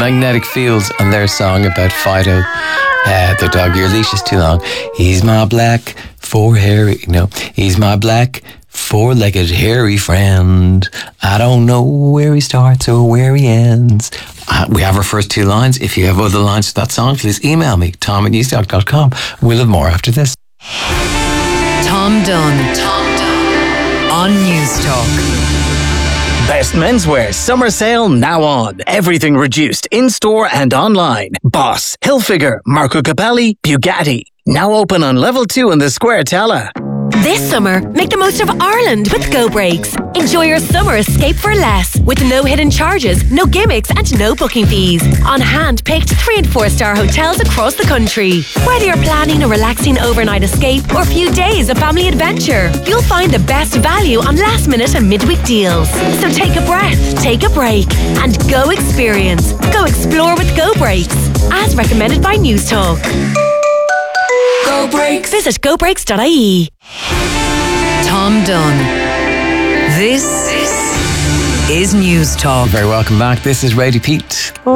Magnetic Fields and their song about Fido, their dog. Your leash is too long. He's my black he's my black four-legged hairy friend. I don't know where he starts or where he ends. We have our first two lines. If you have other lines to that song, please email me, tom@newstalk.com. We'll have more after this. Tom Dunn on Newstalk. Best Menswear Summer Sale now on. Everything reduced in-store and online. Boss, Hilfiger, Marco Capelli, Bugatti. Now open on level 2 in the Square Tala. This summer, make the most of Ireland with Go Breaks. Enjoy your summer escape for less, with no hidden charges, no gimmicks and no booking fees. On hand-picked 3- and 4-star hotels across the country. Whether you're planning a relaxing overnight escape or a few days of family adventure, you'll find the best value on last-minute and midweek deals. So take a breath, take a break, and go experience. Go explore with Go Breaks, as recommended by Newstalk. Go Breaks. Visit gobreaks.ie. Tom Dunn. This is Newstalk. Very welcome back. This is Radio Pete.